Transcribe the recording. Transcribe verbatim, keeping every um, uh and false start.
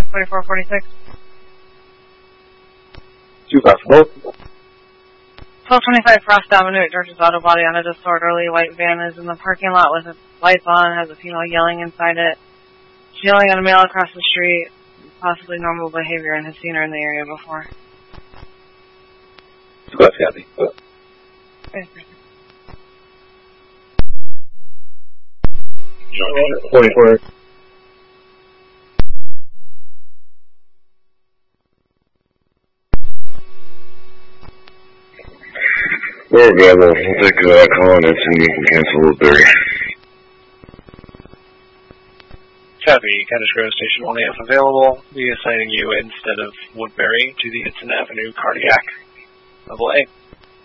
forty-four forty-six. Two five for both. twelve twenty-five Frost Avenue at George's Auto Body on a disorderly white van is in the parking lot with its lights on, has a female yelling inside it. She's yelling at a male across the street, possibly normal behavior, and has seen her in the area before. Two five, Kathy. forty-four. We're available. We'll take uh, call on it and you can cancel Woodbury. Copy. Caddish Grove Station one A F available. We assigning you instead of Woodbury to the Hudson Avenue Cardiac. Level A.